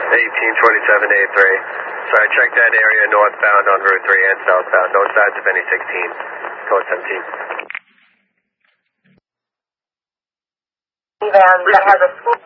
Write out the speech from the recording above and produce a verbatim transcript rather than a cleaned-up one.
eighteen twenty-seven eighty-three. So I checked that area northbound on Route three and southbound. No signs of any sixteen. Code seventeen. Van that has a school